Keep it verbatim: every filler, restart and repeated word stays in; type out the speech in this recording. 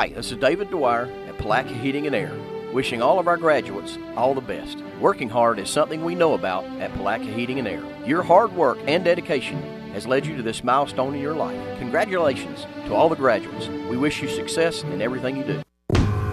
Hi, this is David Dwyer at Palatka Heating and Air, wishing all of our graduates all the best. Working hard is something we know about at Palatka Heating and Air. Your hard work and dedication has led you to this milestone in your life. Congratulations to all the graduates. We wish you success in everything you do.